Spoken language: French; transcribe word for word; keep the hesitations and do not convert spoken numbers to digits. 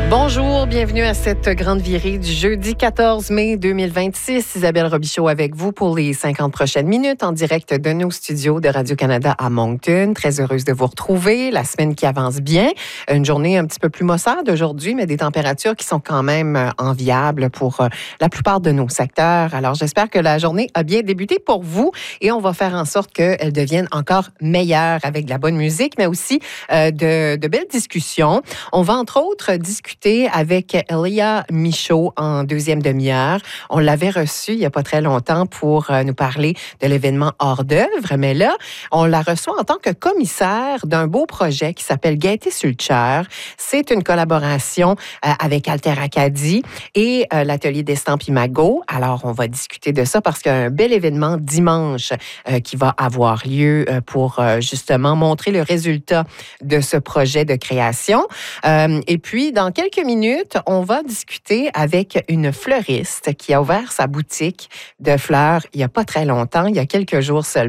Bonjour, bienvenue à cette grande virée du jeudi quatorze mai deux mille vingt-six. Isabelle Robichaud avec vous pour les cinquante prochaines minutes en direct de nos studios de Radio-Canada à Moncton. Très heureuse de vous retrouver. La semaine qui avance bien. Une journée un petit peu plus maussade aujourd'hui, mais des températures qui sont quand même enviables pour la plupart de nos secteurs. Alors, j'espère que la journée a bien débuté pour vous et on va faire en sorte qu'elle devienne encore meilleure avec de la bonne musique, mais aussi euh, de, de belles discussions. On va entre autres discuter avec Elia Michaud en deuxième demi-heure. On l'avait reçue il n'y a pas très longtemps pour nous parler de l'événement Hors d'œuvre, mais là, on la reçoit en tant que commissaire d'un beau projet qui s'appelle Gaieté sur le Chair. C'est une collaboration euh, avec Alter Acadie et euh, l'atelier d'Estampes Imago. Alors, on va discuter de ça parce qu'il y a un bel événement dimanche euh, qui va avoir lieu euh, pour euh, justement montrer le résultat de ce projet de création. Euh, et puis, dans quelques quelques minutes, on va discuter avec une fleuriste qui a ouvert sa boutique de fleurs il n'y a pas très longtemps, il y a quelques jours seulement.